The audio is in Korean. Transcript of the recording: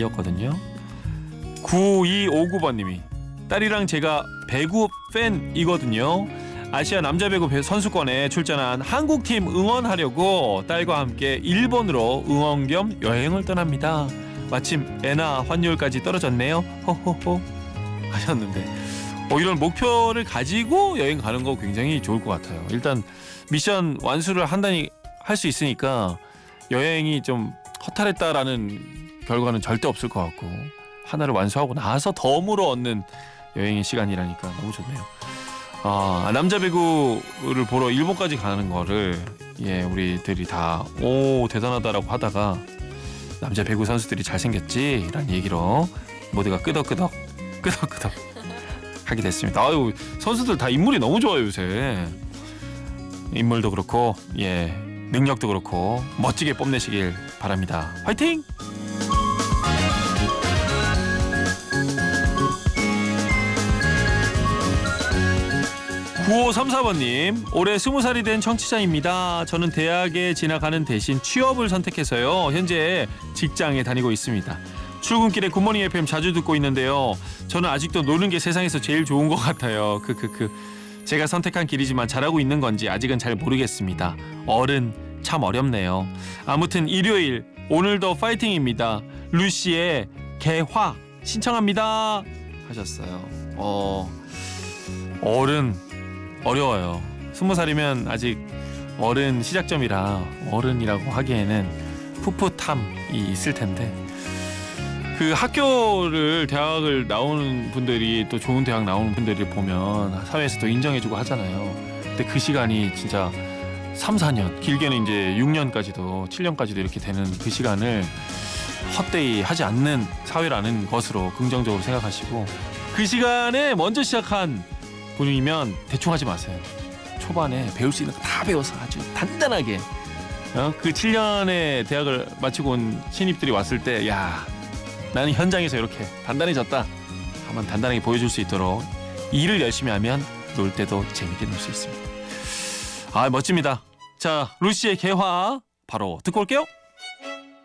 난리였거든요. 9259번님이 딸이랑 제가 배구 팬이거든요. 아시아 남자 배구 선수권에 출전한 한국팀 응원하려고 딸과 함께 일본으로 응원 겸 여행을 떠납니다. 마침 엔화 환율까지 떨어졌네요. 호호호 하셨는데 이런 목표를 가지고 여행 가는 거 굉장히 좋을 것 같아요. 일단 미션 완수를 할 수 있으니까 여행이 좀 허탈했다라는 결과는 절대 없을 것 같고 하나를 완수하고 나서 덤으로 얻는 여행의 시간이라니까 너무 좋네요. 남자 배구를 보러 일본까지 가는 거를 우리들이 다 대단하다라고 하다가 남자 배구 선수들이 잘생겼지라는 얘기로 모두가 끄덕끄덕 하게 됐습니다. 아유, 선수들 다 인물이 너무 좋아요 요새. 인물도 그렇고 능력도 그렇고 멋지게 뽐내시길 바랍니다. 화이팅! 9534번님 올해 20살이 된 청취자입니다. 저는 대학에 진학하는 대신 취업을 선택해서요. 현재 직장에 다니고 있습니다. 출근길에 굿모닝 FM 자주 듣고 있는데요. 저는 아직도 노는 게 세상에서 제일 좋은 것 같아요. 제가 선택한 길이지만 잘하고 있는 건지 아직은 잘 모르겠습니다. 어른 참 어렵네요. 아무튼 일요일 오늘도 파이팅입니다. 루시의 개화 신청합니다 하셨어요. 어른 어려워요. 20살이면 아직 어른 시작점이라 어른이라고 하기에는 풋풋함이 있을 텐데 그 학교를 대학을 나오는 분들이 또 좋은 대학 나오는 분들을 보면 사회에서도 인정해주고 하잖아요. 근데 그 시간이 진짜 3, 4년 길게는 이제 6년까지도 7년까지도 이렇게 되는 그 시간을 헛되이 하지 않는 사회라는 것으로 긍정적으로 생각하시고 그 시간에 먼저 시작한 분이면 대충 하지 마세요. 초반에 배울 수 있는 거 다 배워서 아주 단단하게 그 7년의 대학을 마치고 온 신입들이 왔을 때 나는 현장에서 이렇게 단단해졌다 한번 단단하게 보여줄 수 있도록 일을 열심히 하면 놀 때도 재밌게 놀 수 있습니다. 멋집니다. 자, 루시의 개화 바로 듣고 올게요.